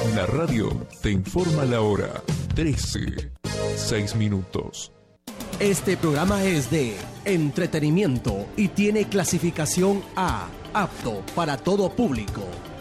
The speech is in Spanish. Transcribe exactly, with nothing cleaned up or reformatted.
La radio te informa la hora. trece, seis minutos. Este programa es de entretenimiento y tiene clasificación A, apto para todo público.